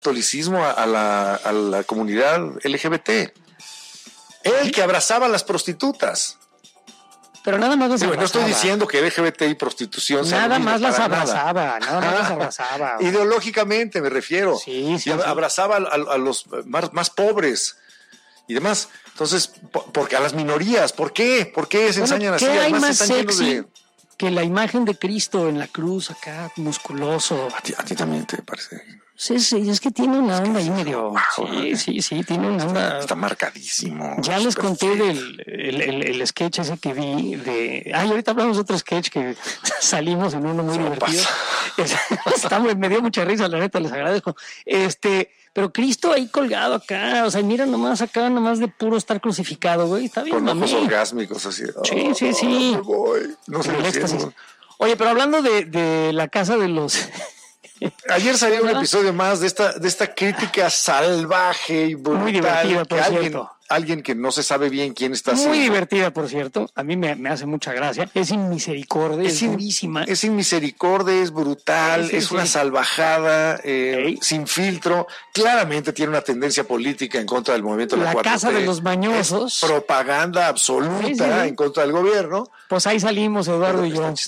catolicismo a la comunidad LGBT. Él que abrazaba a las prostitutas. Pero nada más las abrazaba. No estoy diciendo que LGBT y prostitución nada más las abrazaba, nada más las abrazaba. Ideológicamente me refiero. Sí. Abrazaba a los más pobres y demás. Entonces, porque a las minorías, ¿por qué? ¿Por qué se ensañan así? ¿Qué hay Además, más sexy que la imagen de Cristo en la cruz acá, musculoso? A ti también te parece. Sí, es que tiene una onda ahí medio... Sí, tiene una onda... Está marcadísimo. Ya les conté del sketch ese que vi de... ahorita hablamos de otro sketch que salimos en uno muy divertido. Me dio mucha risa, la neta, les agradezco. Pero Cristo ahí colgado acá, o sea, mira nomás acá, nomás de puro estar crucificado, güey, está bien. Con ojos orgásmicos así. Sí. Me voy. No sé el Oye, pero hablando de la casa de los... Ayer salió un episodio más de esta crítica salvaje y brutal. Muy divertida, por cierto. Alguien que no se sabe bien quién está haciendo. Muy divertida, por cierto. A mí me hace mucha gracia. Es sin misericordia, es durísima. Es sin misericordia, es brutal, es una salvajada, sin filtro. Claramente tiene una tendencia política en contra del movimiento de la 4T. La casa de los mañosos. Es propaganda absoluta en contra del gobierno. Pues ahí salimos, Eduardo y yo.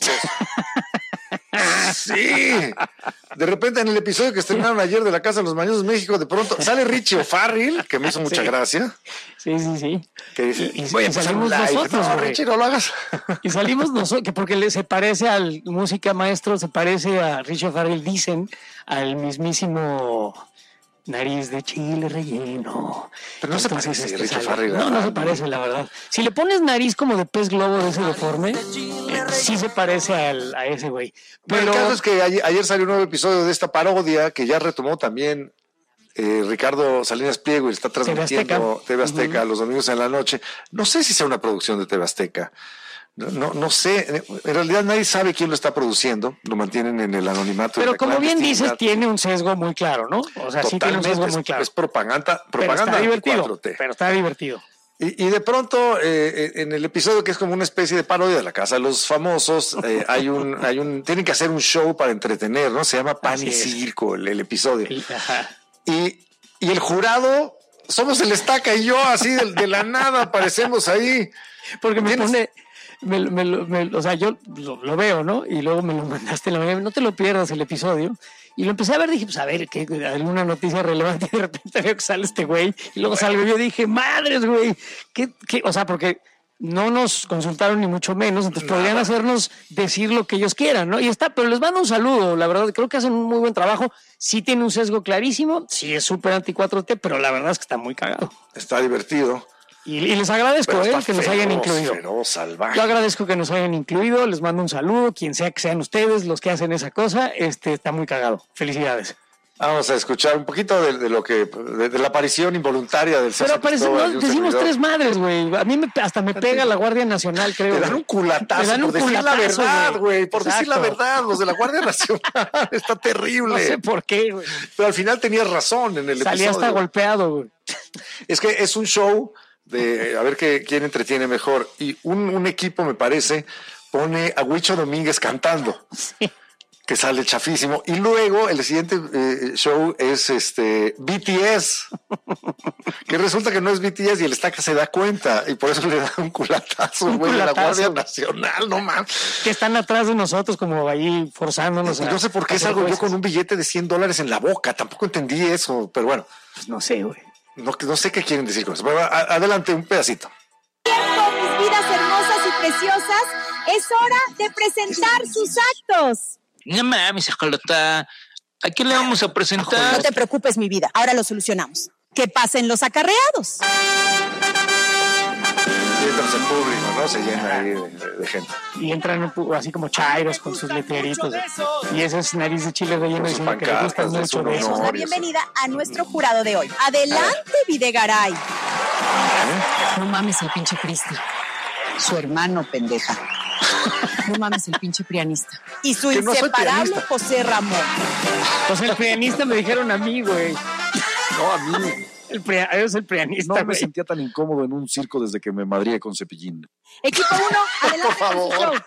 Sí. De repente en el episodio que estrenaron ayer de La Casa de los Mañosos México, de pronto sale Richie O'Farrill, que me hizo mucha gracia. Sí. Que dice, y salimos nosotros. No, Richie, no lo hagas. Y salimos nosotros, porque se parece al música maestro, se parece a Richie O'Farrill, dicen, al mismísimo Nariz de chile relleno. Pero no se parece Richie O'Farrill. No se parece, la verdad. Si le pones nariz como de pez globo de ese deforme, sí se parece a ese güey. Pero el caso es que ayer salió un nuevo episodio de esta parodia que ya retomó también Ricardo Salinas Pliego y está transmitiendo TV Azteca los domingos en la noche. No sé si sea una producción de TV Azteca. No sé, en realidad nadie sabe quién lo está produciendo, lo mantienen en el anonimato. Pero como bien dices, tiene un sesgo muy claro, ¿no? O sea, sí tiene un sesgo muy claro. Es propaganda pero está divertido, 4T. Pero está divertido. Y de pronto, en el episodio que es como una especie de parodia de La Casa de los Famosos, tienen que hacer un show para entretener, ¿no? Se llama Pan y Circo, el episodio. Y el jurado, somos el Estaca y yo, así de la nada aparecemos ahí. Porque me pone... o sea, yo lo veo, ¿no? Y luego me lo mandaste en la mañana, no te lo pierdas el episodio. Y lo empecé a ver, dije, pues a ver, ¿qué? Alguna noticia relevante, y de repente veo que sale este güey, y luego salgo yo, dije, madres, güey, ¿qué? O sea, porque no nos consultaron ni mucho menos, entonces podrían hacernos decir lo que ellos quieran, ¿no? Y pero les mando un saludo, la verdad, creo que hacen un muy buen trabajo, sí tiene un sesgo clarísimo, sí es súper anti-4T, pero la verdad es que está muy cagado. Está divertido. Y les agradezco que nos hayan incluido. Salvaje. Yo agradezco que nos hayan incluido, les mando un saludo, quien sea que sean ustedes los que hacen esa cosa, está muy cagado. Felicidades. Vamos a escuchar un poquito de la aparición involuntaria del César. Pero decimos tres madres, güey. A mí hasta me pega la Guardia Nacional, creo. Te dan un culatazo por decir la verdad, güey. Por decir la verdad, los de la Guardia Nacional. Está terrible. No sé por qué, güey. Pero al final tenías razón en el episodio. Salía hasta golpeado, güey. Es que es un show de a ver quién entretiene mejor. Y un equipo, me parece, pone a Huicho Domínguez cantando. Sí. Que sale chafísimo. Y luego el siguiente show es BTS. Que resulta que no es BTS y el Estaca se da cuenta. Y por eso le da un culatazo, güey, a la Guardia Nacional, no mames. Que están atrás de nosotros como ahí forzándonos. No sé por qué salgo yo con un billete de $100 en la boca. Tampoco entendí eso, pero bueno. Pues no sé, güey. No sé qué quieren decir con eso. Pero adelante, un pedacito. Mis vidas hermosas y preciosas, es hora de presentar sus actos. No mames, Escolota. ¿A quién le vamos a presentar? No te preocupes, mi vida. Ahora lo solucionamos. Que pasen los acarreados. Y entras en público, ¿no? Se llena ahí de gente. Y entran así como chairos con sus letreritos. Y esa es Nariz de chile relleno diciendo que le gustan mucho de eso. La bienvenida a nuestro jurado de hoy. Adelante, Videgaray. No mames el pinche Cristi. Su hermano, pendeja. No mames el pinche prianista. Y su inseparable José Ramón. Pues el prianista me dijeron a mí, güey. No, a mí. Es el prianista, no me sentía tan incómodo en un circo desde que me madrié con Cepillín. Equipo 1, adelante. Por favor.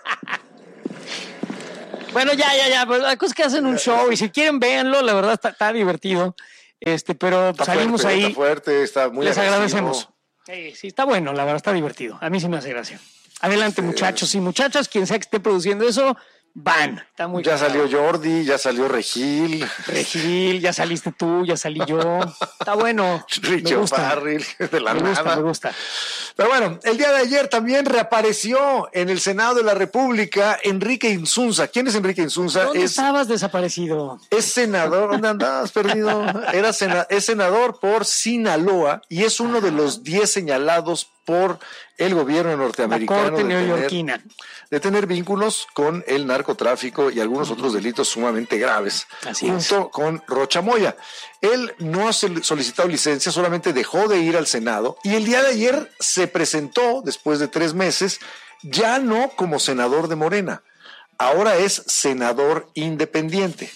Bueno, ya. Pues la cosa es que hacen un show y si quieren véanlo, la verdad está divertido. Pero salimos ahí. Está fuerte, está muy Les agresivo. agradecemos. Sí, está bueno, la verdad, está divertido. A mí sí me hace gracia. Adelante, muchachos y muchachas, quien sea que esté produciendo eso, van. Está muy Ya cagado. salió Jordi, ya salió Regil, Regil, ya saliste tú, ya salí yo. Está bueno. Me Richo gusta. Farrell, de la Me nada. gusta, me gusta. Pero bueno, el día de ayer también reapareció en el Senado de la República Enrique Insunza. ¿Quién es Enrique Insunza? ¿Dónde estabas desaparecido? Es senador, ¿dónde andabas perdido? Es senador por Sinaloa y es uno de los 10 señalados por el gobierno La norteamericano corte neoyorquina. de tener vínculos con el narcotráfico y algunos otros delitos sumamente graves, Así junto con Rocha Moya. Él no ha solicitado licencia, solamente dejó de ir al Senado y el día de ayer se presentó, después de 3 meses, ya no como senador de Morena, ahora es senador independiente.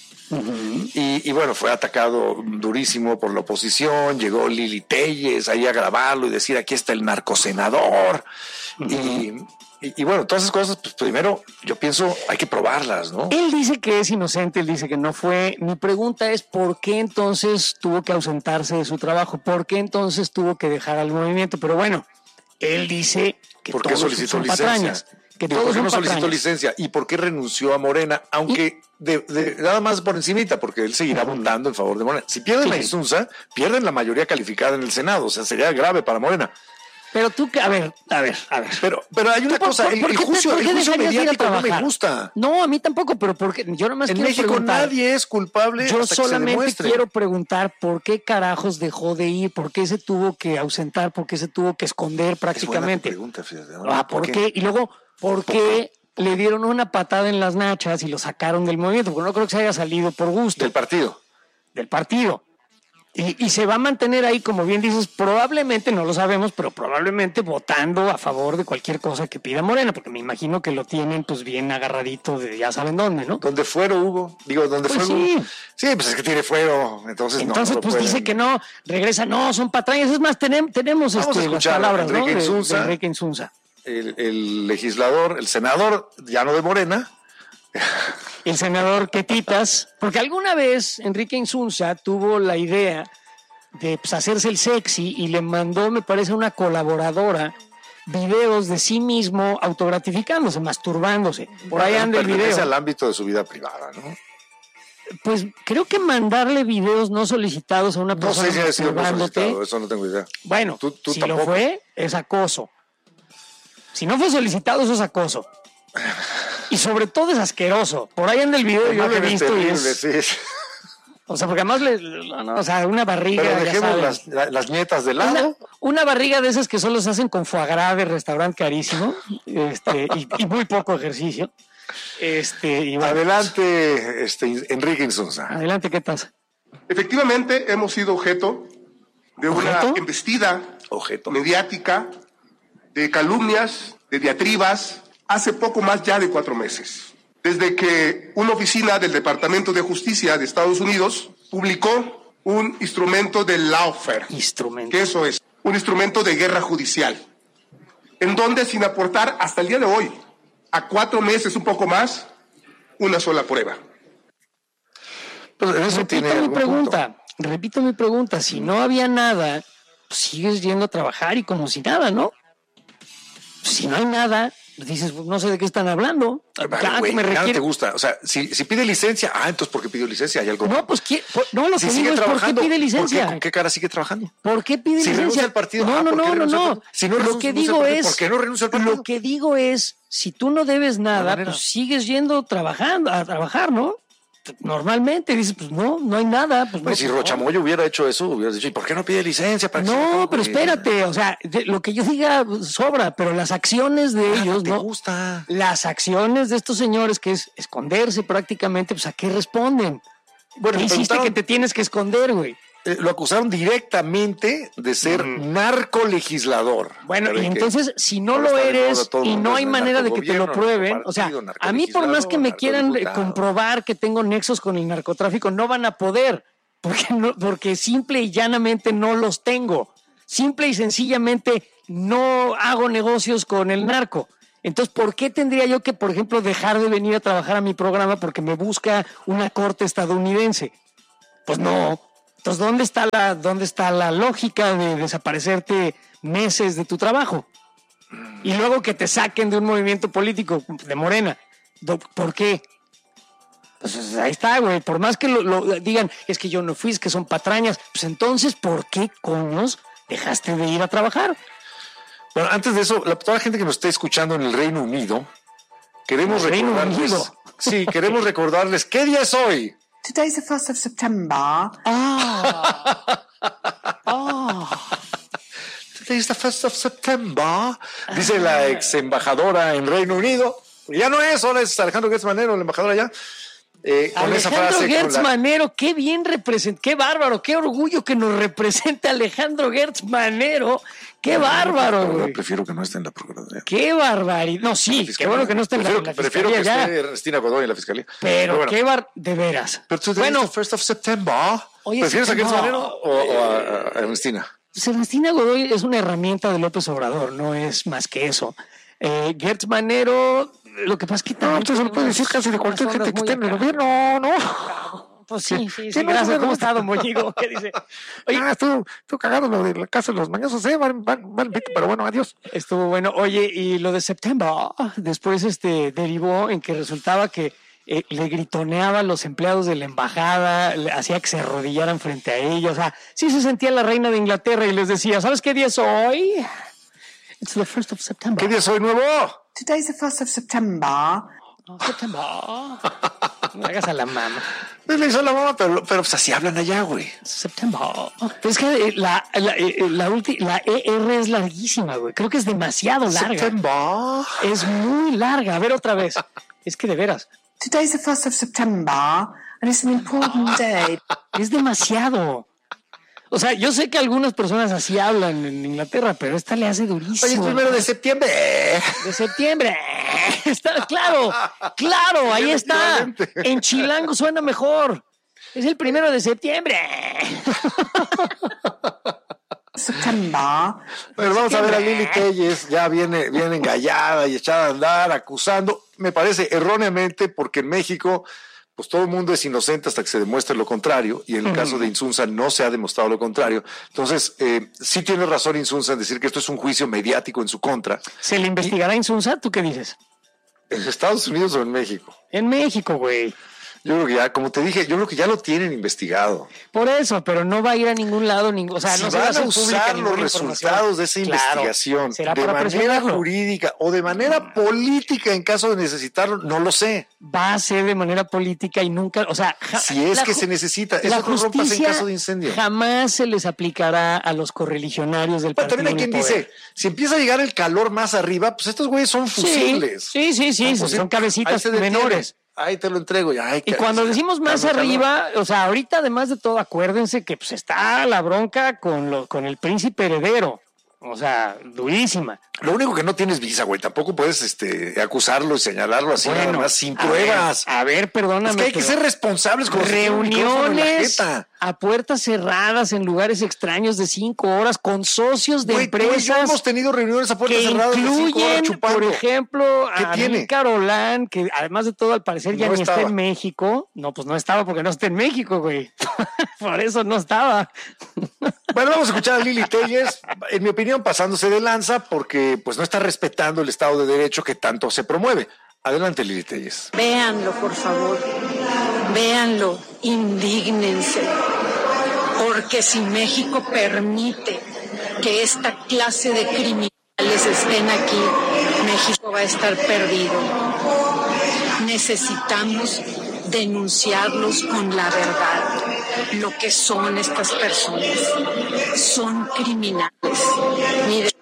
Y bueno, fue atacado durísimo por la oposición, llegó Lili Telles ahí a grabarlo y decir aquí está el narcosenador. Y bueno, todas esas cosas, pues primero yo pienso hay que probarlas, ¿no? Él dice que es inocente, él dice que no fue. Mi pregunta es ¿por qué entonces tuvo que ausentarse de su trabajo? ¿Por qué entonces tuvo que dejar al movimiento? Pero bueno, él dice que ¿Por qué todos solicitó son licencia? patrañas. Que Digo, todos ¿por qué son no solicitó patrañas. licencia? ¿Y por qué renunció a Morena? Aunque nada más por encimita, porque él seguirá votando en favor de Morena. Si pierden Sí. a Insunza, pierden la mayoría calificada en el Senado, o sea, sería grave para Morena. Pero tú, a ver. Pero hay una cosa, el juicio dejarías de ir a mediático no me trabajar? gusta. No, a mí tampoco, pero porque yo nomás En quiero México preguntar. nadie es culpable Yo hasta que se solamente demuestre. quiero preguntar por qué carajos dejó de ir, por qué se tuvo que ausentar, por qué se tuvo que esconder Es buena tu prácticamente. pregunta, fíjate. ¿Por qué? Y luego, ¿por qué le dieron una patada en las nachas y lo sacaron del movimiento? Porque no creo que se haya salido por gusto Del partido. del partido. Y se va a mantener ahí, como bien dices, probablemente, no lo sabemos, pero probablemente votando a favor de cualquier cosa que pida Morena, porque me imagino que lo tienen pues bien agarradito de ya saben dónde, ¿no? Donde fuero Hugo. Digo, donde Pues fuero. sí. Sí, pues es que tiene fuero. Entonces no Entonces, lo pues pueden. dice que no, regresa, no, son patrañas. Es más, tenemos Vamos a las escuchar a palabras, ¿no? Enrique De Insunza. Enrique Insunza. El legislador, el senador, ya no de Morena. El senador Quetitas, porque alguna vez Enrique Insunza tuvo la idea de pues, hacerse el sexy y le mandó, me parece, a una colaboradora videos de sí mismo autogratificándose, masturbándose. Por ahí anda el Pertenece video. al ámbito de su vida privada, ¿no? Pues creo que mandarle videos no solicitados a una No persona sé si ha sido masturbándote, solicitado, eso no tengo idea. bueno, Tú si lo tampoco. fue, es acoso. Si no fue solicitado, eso es acoso. Y sobre todo es asqueroso. Por ahí anda el video, yo lo he Imágenes visto y terribles, es... sí. O sea, porque además, o sea, una barriga, Pero ya dejemos sabes. las nietas de lado. Una barriga de esas que solo se hacen con foie gras de restaurante carísimo y muy poco ejercicio. Y bueno, Adelante, Enrique Insunza. adelante, ¿qué pasa? Efectivamente, hemos sido objeto de una ¿Objeto? embestida Objeto. mediática, de calumnias, de diatribas, hace poco más ya de 4 meses. Desde que una oficina del Departamento de Justicia de Estados Unidos publicó un instrumento de lawfare, Instrumento. que eso es, un instrumento de guerra judicial, en donde sin aportar hasta el día de hoy, a 4 meses, un poco más, una sola prueba. Pues eso tiene Repito mi pregunta. Si no había nada, pues sigues yendo a trabajar y como si nada, ¿no? Si no hay nada, dices, no sé de qué están hablando. Vale, güey, nada te gusta. O sea, si pide licencia, entonces ¿por qué pidió licencia? ¿Hay algo? No, pues no, lo Si que sigue digo es ¿por qué trabajando, pide licencia? ¿con qué cara sigue trabajando? ¿Por qué pide Si renuncia licencia? al partido, No, ¿por qué renuncia al partido? Si no lo renuncia que al digo partido, es, ¿por qué no renuncia al partido? Lo que digo es, si tú no debes nada, manera. pues sigues yendo a trabajar, ¿no? Normalmente dices, pues no hay nada. Pues, Pues no, si Rochamoya hubiera hecho eso, hubieras dicho, ¿y por qué no pide licencia? Para que se No, acabe? pero espérate, o sea, lo que yo diga sobra, pero las acciones de ellos, ¿Te ¿no? gusta? Las acciones de estos señores, que es esconderse prácticamente, pues ¿a qué responden? Bueno, ¿Qué le hiciste preguntaron- que te tienes que esconder, güey? Lo acusaron directamente de ser narcolegislador. Bueno, Ya y ven que entonces, si no ahora lo está de moda eres todo el y mundo no hay es manera de que te lo narcogobierno, prueben, o sea, narcopartido, a mí por más que me quieran narcodiputado. comprobar que tengo nexos con el narcotráfico, no van a poder, porque simple y llanamente no los tengo. Simple y sencillamente no hago negocios con el narco. Entonces, ¿por qué tendría yo que, por ejemplo, dejar de venir a trabajar a mi programa porque me busca una corte estadounidense? Pues no. Entonces, ¿dónde está la lógica de desaparecerte meses de tu trabajo? Y luego que te saquen de un movimiento político de Morena. ¿Por qué? Pues ahí está, güey. Por más que lo digan, es que yo no fui, es que son patrañas. Pues entonces, ¿por qué coños dejaste de ir a trabajar? Bueno, antes de eso, toda la gente que nos esté escuchando en el Reino Unido, queremos recordarles. Sí, queremos recordarles, ¿qué día es hoy? Today's the 1st of September. Today's the 1st of September. Dice la ex embajadora en Reino Unido. Ya no es, ahora es Alejandro Gertz Manero, el embajador allá. Con esa frase, Gertz Manero, qué bien representa, qué bárbaro, qué orgullo que nos represente Alejandro Gertz Manero. Qué bárbaro, güey. Prefiero que no esté en la Procuraduría. Qué barbaridad. No, sí, qué bueno que no esté en la Fiscalía. Prefiero que esté Ernestina Godoy en la Fiscalía. Pero bueno, de veras. Pero tú bueno, the 1st of September. ¿Prefieres a Gertz Manero o a Ernestina? Pues Ernestina Godoy es una herramienta de López Obrador, no es más que eso. Gertz Manero, lo que pasa es que también... No, se lo puede decir casi de cualquier gente que esté en el gobierno, ¿no? Pues sí, gracias. ¿Cómo está, don Moñigo? ¿Qué dice? Oye, estuvo cagado lo de la casa de los mañosos, pero bueno, adiós. Estuvo bueno. Oye, y lo de September, después derivó en que resultaba que le gritoneaba a los empleados de la embajada, hacía que se arrodillaran frente a ella. O sea, sí se sentía la reina de Inglaterra y les decía, ¿sabes qué día es hoy? It's the 1st of September. ¿Qué día es hoy nuevo? Today's the 1st of September. September. No hagas a la mamá. Le hizo la mamá, pero pues así hablan allá, güey. September. Pero es que la ER es larguísima, güey. Creo que es demasiado larga. September. Es muy larga. A ver otra vez. Es que de veras. Today's the 1st of September and it's an important day. Es demasiado. O sea, yo sé que algunas personas así hablan en Inglaterra, pero esta le hace durísimo. Oye, es 1 de septiembre. De septiembre. Está claro, ahí está. En chilango suena mejor. Es el 1 de septiembre. September. Bueno, vamos a ver a Lili Telles, ya viene engallada y echada a andar, acusando, me parece erróneamente, porque en México pues todo el mundo es inocente hasta que se demuestre lo contrario, y en el caso de Insunza no se ha demostrado lo contrario. Entonces, sí tiene razón Insunza en decir que esto es un juicio mediático en su contra. ¿Se le investigará a Insunza? ¿Tú qué dices? ¿En Estados Unidos o en México? En México, güey. Yo creo que ya, como te dije, yo creo que ya lo tienen investigado. Por eso, pero no va a ir a ningún lado. O sea, si no van se a usar los resultados de esa investigación de manera jurídica o de manera política en caso de necesitarlo, no lo sé. Va a ser de manera política y nunca, o sea... Si es que se necesita, eso no rompas en caso de incendio. Jamás se les aplicará a los correligionarios del partido. También hay quien dice, si empieza a llegar el calor más arriba, pues estos güeyes son fusibles. Sí, son cabecitas menores. Ahí te lo entrego. Y cuando decimos más arriba, o sea, ahorita además de todo, acuérdense que pues está la bronca con el príncipe heredero. O sea, durísima. Lo único que no tienes visa, güey. Tampoco puedes acusarlo y señalarlo así nada más, sin pruebas. A ver, perdóname. Es que hay que ser responsables con reuniones a puertas cerradas en lugares extraños de 5 horas con socios de empresas. Tú y yo hemos tenido reuniones a puertas cerradas de 5 horas chupando. Por ejemplo, a Carolán, que además de todo al parecer ya ni está en México. No, pues no estaba porque no está en México, güey. Por eso no estaba. Bueno, vamos a escuchar a Lili Telles, en mi opinión, pasándose de lanza porque pues no está respetando el Estado de Derecho que tanto se promueve. Adelante, Lili Telles. Véanlo, por favor. Véanlo. Indígnense. Porque si México permite que esta clase de criminales estén aquí, México va a estar perdido. Necesitamos denunciarlos con la verdad. Lo que son estas personas. Son criminales. Miren,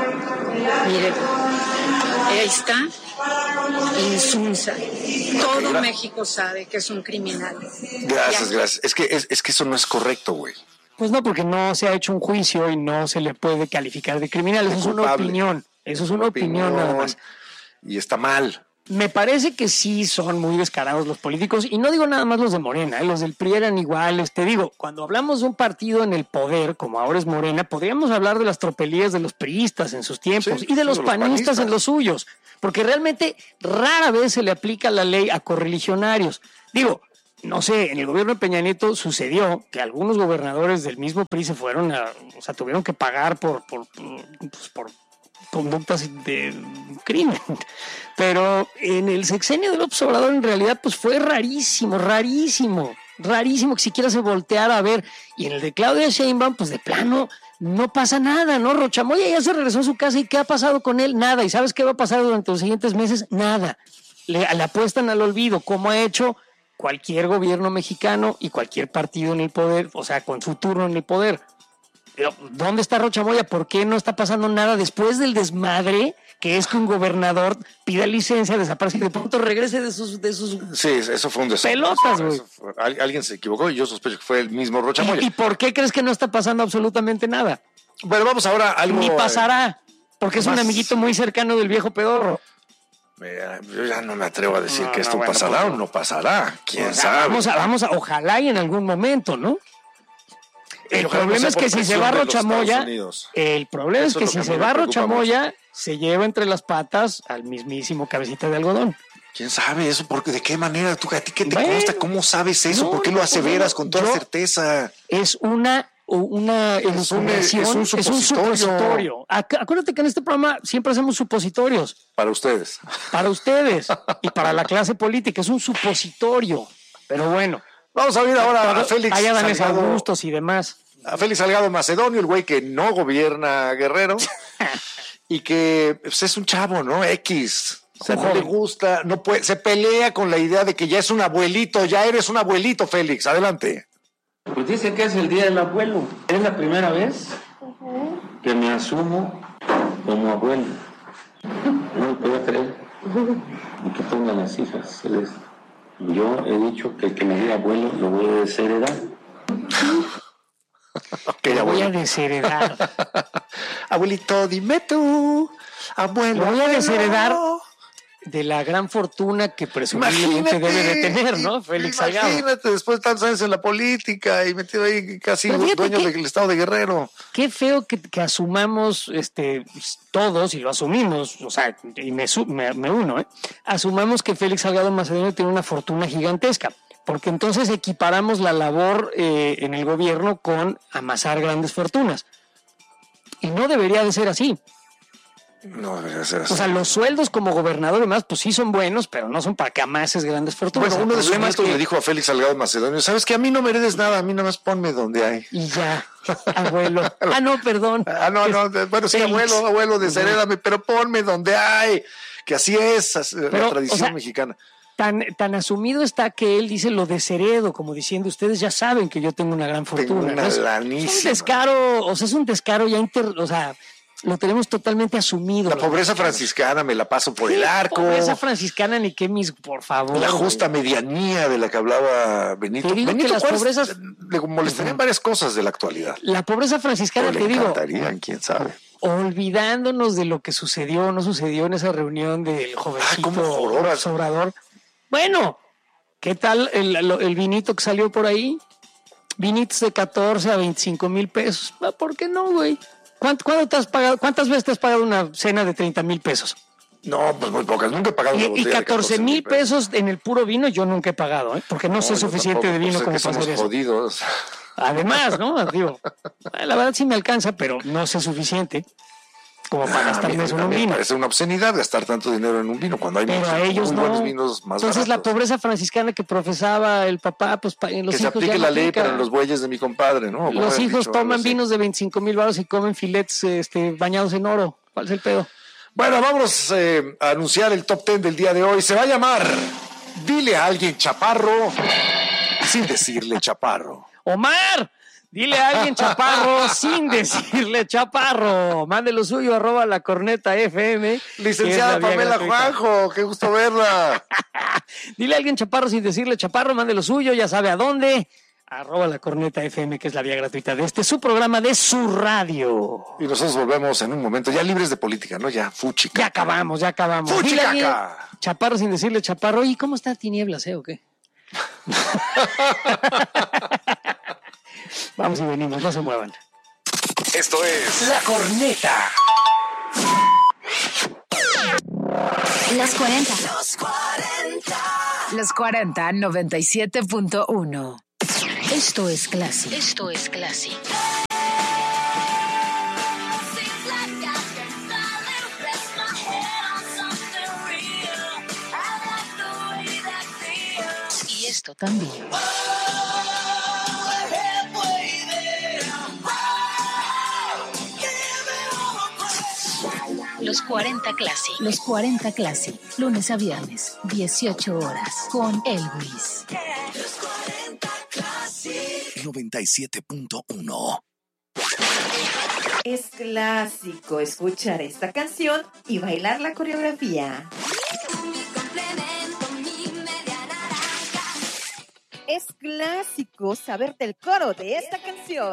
ahí está Insunza. Todo México sabe que es un criminal. Gracias. Es que eso no es correcto, güey. Pues no, porque no se ha hecho un juicio y no se le puede calificar de criminal. Eso es una opinión. Eso es una opinión nada más. Y está mal. Me parece que sí son muy descarados los políticos, y no digo nada más los de Morena, los del PRI eran iguales. Te digo, cuando hablamos de un partido en el poder, como ahora es Morena, podríamos hablar de las tropelías de los priistas en sus tiempos y de los panistas en los suyos, porque realmente rara vez se le aplica la ley a correligionarios. Digo, no sé, en el gobierno de Peña Nieto sucedió que algunos gobernadores del mismo PRI se fueron tuvieron que pagar por conductas de crimen. Pero en el sexenio de López Obrador en realidad pues fue rarísimo que siquiera se volteara a ver. Y en el de Claudia Sheinbaum pues de plano no pasa nada, ¿no? Rochamoya ya se regresó a su casa y ¿qué ha pasado con él? Nada. ¿Y sabes qué va a pasar durante los siguientes meses? Nada. Le apuestan al olvido, como ha hecho cualquier gobierno mexicano y cualquier partido en el poder, o sea, con su turno en el poder. Pero, ¿dónde está Rochamoya? ¿Por qué no está pasando nada después del desmadre que es que un gobernador pida licencia, desaparezca y de pronto regrese de sus Sí, eso fue un desastre. Pelotas, güey. Alguien se equivocó y yo sospecho que fue el mismo Rochamoya. ¿Y por qué crees que no está pasando absolutamente nada? Bueno, vamos ahora a algo... Ni pasará, porque es un amiguito muy cercano del viejo pedorro. Yo ya no me atrevo a decir que esto pasará o no pasará. ¿Quién sabe? Vamos a, ojalá y en algún momento, ¿no? El problema es que si se va Rochamoya, se lleva entre las patas al mismísimo cabecita de algodón. ¿Quién sabe eso? Porque ¿de qué manera? ¿A ti qué te consta? ¿Cómo sabes eso? ¿Por qué lo aseveras con toda certeza? Es una elucubración, es un supositorio. Acuérdate que en este programa siempre hacemos supositorios. Para ustedes. Para ustedes y para la clase política. Es un supositorio. Pero bueno. Vamos a ver ahora a Félix Allá dan Salgado. Augustos y demás. A Félix Salgado Macedonio, el güey que no gobierna Guerrero y que pues, es un chavo, ¿no? X. O sea, no le gusta, no puede, se pelea con la idea de que ya es un abuelito, ya eres un abuelito, Félix. Adelante. Pues dice que es el día del abuelo. Es la primera vez que me asumo como abuelo. No lo puedo creer. Y que pongan las hijas, Celeste. Yo he dicho que el que me diga abuelo lo voy a desheredar. Lo voy a desheredar. Abuelito, dime tú. Abuelo. Lo voy a desheredar de la gran fortuna que presumiblemente debe de tener, ¿no? Félix Salgado. Imagínate, después de tantos años en la política y metido ahí casi dueño del estado de Guerrero. Qué feo que asumamos todos, y lo asumimos, o sea, y me uno, asumamos que Félix Salgado Macedonio tiene una fortuna gigantesca, porque entonces equiparamos la labor en el gobierno con amasar grandes fortunas. Y no debería de ser así. No debería ser así. O sea, los sueldos como gobernador y demás, pues sí son buenos, pero no son para que amases grandes fortunas. Bueno, uno de sus nietos le dijo a Félix Salgado Macedonio, ¿sabes qué? A mí no me heredes nada, a mí nada más ponme donde hay. Y ya, abuelo. No, perdón. No, bueno, sí, Félix. abuelo, desherédame, pero ponme donde hay. Que así es la tradición mexicana. Tan asumido está que él dice lo desheredo, como diciendo, ustedes ya saben que yo tengo una gran fortuna. Tengo una lanísima. Es un descaro, es un descaro ya lo tenemos totalmente asumido. La pobreza franciscana me la paso por el arco. Pobreza franciscana ni qué por favor. La justa medianía de la que hablaba Benito. Te digo que las pobrezas le molestarían varias cosas de la actualidad. La pobreza franciscana, te digo. Quién sabe. Olvidándonos de lo que sucedió o no sucedió en esa reunión del jovencito Obrador. Bueno, ¿qué tal el vinito que salió por ahí? Vinitos de 14 a 25 mil pesos. ¿Por qué no, güey? ¿Cuándo te has pagado? ¿Cuántas veces te has pagado una cena de 30 mil pesos? No, pues muy pocas. Nunca he pagado una botella y 14 mil pesos en el puro vino yo nunca he pagado, porque no sé suficiente de vino como para hacer eso. Jodidos. Además, ¿no? Digo, la verdad sí me alcanza, pero no sé suficiente como para gastarme eso en un vino. Parece una obscenidad gastar tanto dinero en un vino cuando hay ellos muy buenos vinos más Entonces baratos. La pobreza franciscana que profesaba el papá, pues en los que hijos se aplique la ley para los bueyes de mi compadre, ¿no? Los hijos toman vinos de 25 mil baros y comen filets bañados en oro. ¿Cuál es el pedo? Bueno, vamos a anunciar el top 10 del día de hoy. Se va a llamar Dile a alguien chaparro sin decirle chaparro. ¡Omar! Dile a alguien chaparro sin decirle chaparro. Mande lo suyo, @lacorneta.fm. Licenciada Pamela Juanjo, qué gusto verla. Dile a alguien chaparro sin decirle chaparro, mande lo suyo, ya sabe a dónde. @lacorneta.fm, que es la vía gratuita de su programa de su radio. Y nosotros volvemos en un momento, ya libres de política, ¿no? Ya, fuchicaca. Ya acabamos. Fuchicaca. Chaparro sin decirle chaparro. ¿Y cómo está Tinieblas, o qué? Vamos y venimos, no se muevan. Esto es La Corneta. Los 40. Los 40. Los 40 97.1. Esto es Classic. Esto es Classic. Y esto también. Los 40 Classic. Los 40 Classic. Lunes a viernes, 18 horas. Con Elvis. 97.1. Es clásico escuchar esta canción y bailar la coreografía. Es clásico saberte el coro de esta canción.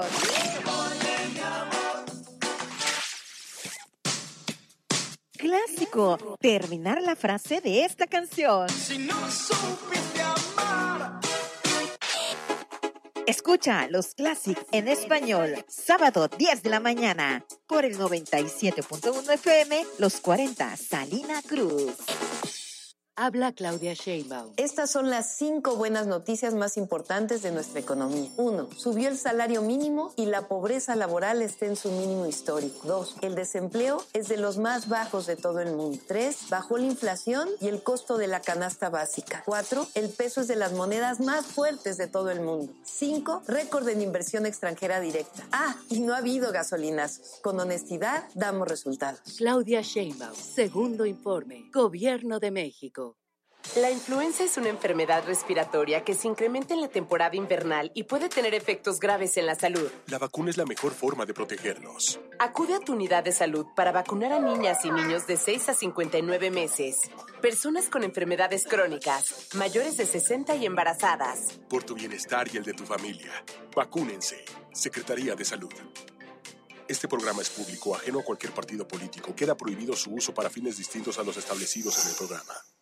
Clásico terminar la frase de esta canción. Si no supiste amar. Escucha los Classic en español, sábado 10 de la mañana, por el 97.1 FM, Los 40, Salina Cruz. Habla Claudia Sheinbaum. Estas son las 5 buenas noticias más importantes de nuestra economía. 1. Subió el salario mínimo y la pobreza laboral está en su mínimo histórico. 2. El desempleo es de los más bajos de todo el mundo. 3. Bajó la inflación y el costo de la canasta básica. 4. El peso es de las monedas más fuertes de todo el mundo. 5. Récord en inversión extranjera directa. Y no ha habido gasolinazos. Con honestidad damos resultados. Claudia Sheinbaum. Segundo informe. Gobierno de México. La influenza es una enfermedad respiratoria que se incrementa en la temporada invernal y puede tener efectos graves en la salud. La vacuna es la mejor forma de protegernos. Acude a tu unidad de salud para vacunar a niñas y niños de 6 a 59 meses, personas con enfermedades crónicas, mayores de 60 y embarazadas. Por tu bienestar y el de tu familia, vacúnense. Secretaría de Salud. Este programa es público, ajeno a cualquier partido político. Queda prohibido su uso para fines distintos a los establecidos en el programa.